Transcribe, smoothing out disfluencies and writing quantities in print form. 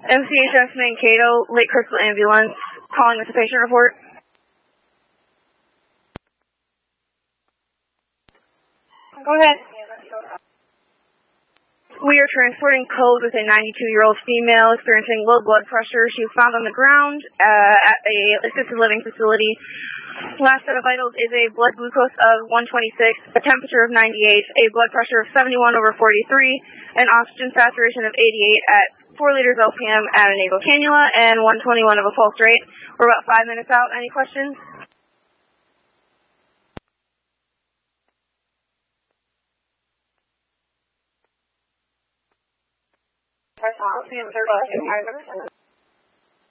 MCHS Mankato, Lake Crystal Ambulance, calling with a patient report. Go ahead. We are transporting code with a 92-year-old female experiencing low blood pressure. She was found on the ground at a assisted living facility. Last set of vitals is a blood glucose of 126, a temperature of 98, a blood pressure of 71/43, an oxygen saturation of 88 at 4 liters LPM at a nasal cannula, and 121 of a pulse rate. We're about 5 minutes out. Any questions? LPM 13.